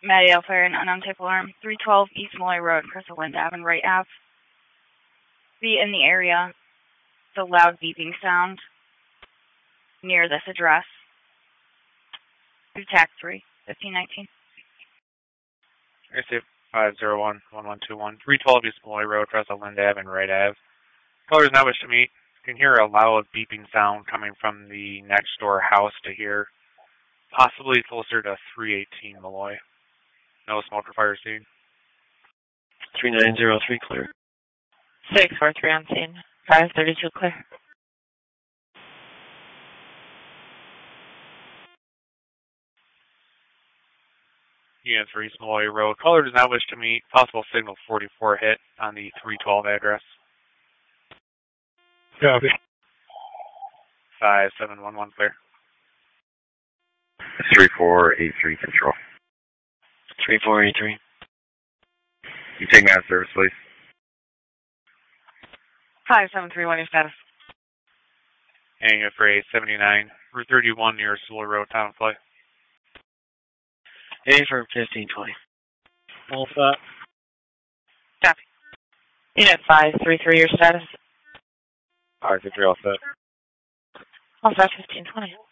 Maddie Flare and unknown type alarm. 312 East Molloy Road, Crystal Wind Ave and Wright Ave. Be in the area. The loud beeping sound near this address. TAC 3, 1519. Airsafe 501-1121. 312 East Molloy Road, Crystal Wind Ave and Wright Ave. Callers now wish to meet. You can hear a loud beeping sound coming from the next door house to here. Possibly closer to 318 Molloy. No smoke or fire scene. 3903 clear. 643 on scene. 532 clear. Unit 3 East Molloy Road. Caller does not wish to meet. Possible signal 44 hit on the 312 address. Copy. 5711 clear. 3483 control. 3483. You take me out of service, please. 5731, your status. Hanging for A79. Route 31 near Sewell Road, Town Clay. A for 1520. All set. Copy. Unit 533, your status. 533 all set. All set, 1520.